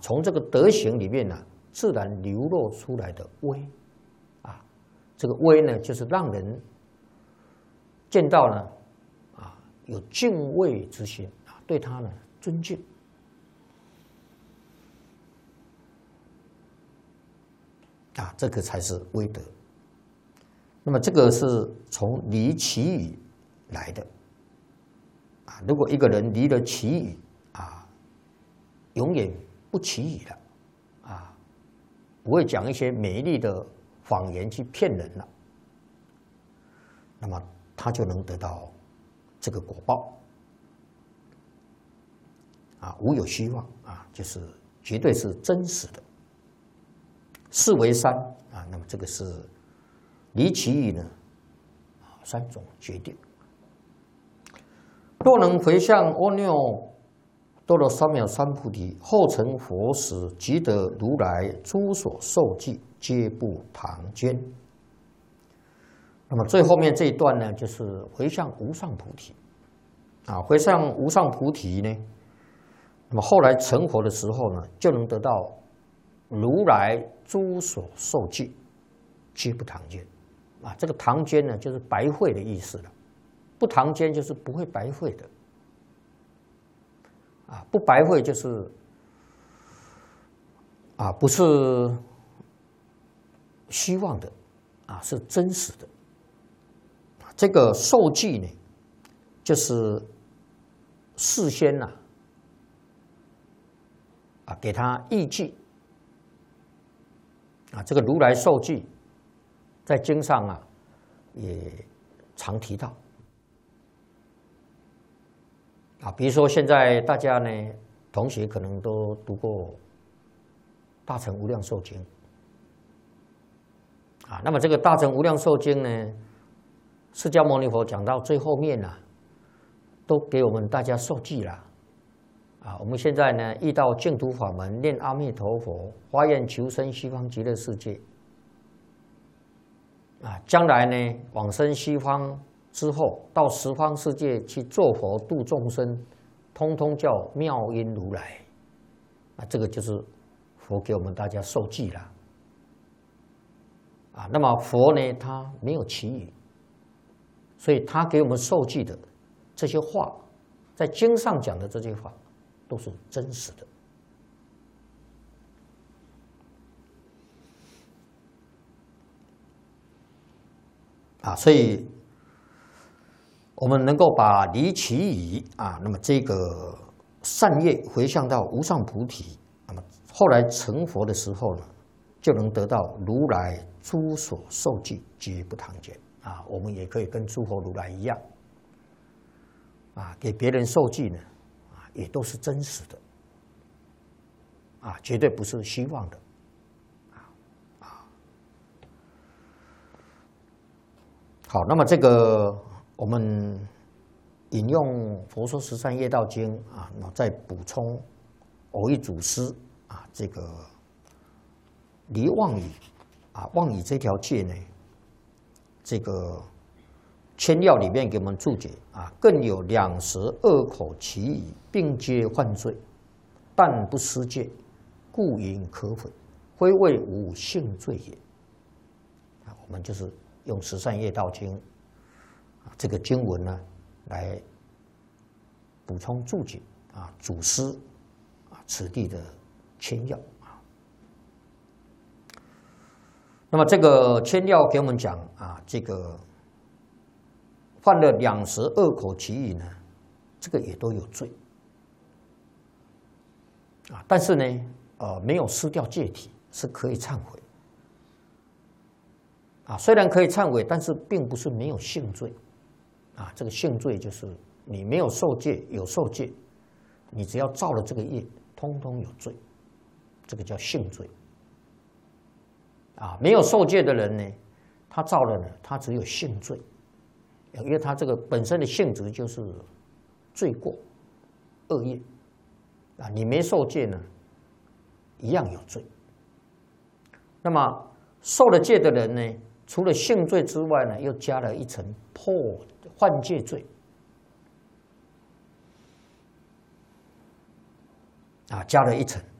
从这个德行里面呢，自然流露出来的威，啊，这个威呢，就是让人见到呢，啊，有敬畏之心啊，对他呢尊敬。啊，这个才是威德。那么这个是从离其语来的。啊，如果一个人离了其语，啊，永远不其语了，啊，不会讲一些美丽的谎言去骗人了，那么他就能得到这个果报。啊，无有虚妄啊，就是绝对是真实的。是为三啊，那么这个是离其语呢，三种决定。若能回向阿耨多罗三藐三菩提，后成佛时，即得如来诸所受记，皆不唐捐。那么最后面这一段呢，就是回向无上菩提啊，回向无上菩提呢，那么后来成佛的时候呢，就能得到如来诸所受记，皆不唐捐。啊，这个唐捐呢，就是白费的意思了。不唐捐就是不会白费的。啊，不白费就是啊，不是虚妄的，啊，是真实的。这个受记呢，就是事先呐，啊，给他依据。啊，这个如来受记，在经上啊也常提到。啊，比如说现在大家呢，同学可能都读过《大乘无量寿经》啊，那么这个《大乘无量寿经》呢，释迦牟尼佛讲到最后面啊，都给我们大家受记了。啊，我们现在呢遇到净土法门，念阿弥陀佛，发愿求生西方极乐世界。啊，将来呢往生西方之后，到十方世界去做佛度众生，通通叫妙音如来。啊，这个就是佛给我们大家受记了。啊，那么佛呢，他没有其语，所以他给我们受记的这些话，在经上讲的这些话，都是真实的。啊，所以我们能够把离其语啊，那么这个善业回向到无上菩提，那么后来成佛的时候呢，就能得到如来诸所受记，皆不唐捐啊。我们也可以跟诸佛如来一样，啊，给别人受记呢，啊，也都是真实的，啊，绝对不是虚妄的。好，那么这个我们引用《佛说十善业道经》啊，那再补充偶一祖师啊，这个离妄语啊，妄语这条戒呢，这个签要里面给我们注解啊，更有两舌恶口其语，并皆犯罪，但不失戒，故云可毁，非谓无性罪也。啊，我们就是用《十善业道经》这个经文呢，来补充注解啊，祖师啊此地的签要啊。那么这个签要给我们讲啊，这个犯了两舌恶口其语呢，这个也都有罪啊。但是呢，没有失掉戒体，是可以忏悔。啊，虽然可以忏悔，但是并不是没有性罪，啊，这个性罪就是你没有受戒，有受戒，你只要造了这个业，通通有罪，这个叫性罪。啊，没有受戒的人呢，他造了呢，他只有性罪，因为他这个本身的性质就是罪过、恶业，啊，你没受戒呢，一样有罪。那么受了戒的人呢，除了性罪之外呢，又加了一层犯戒罪，啊，加了一层。